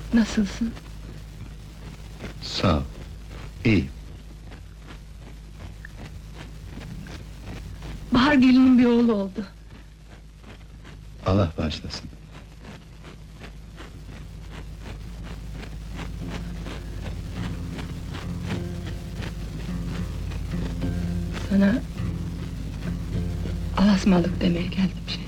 Nasılsın? Sağ ol. İyi. Bahar gelinin bir oğlu oldu. Allah bağışlasın. Sana... Alasmalık demeye geldim şey.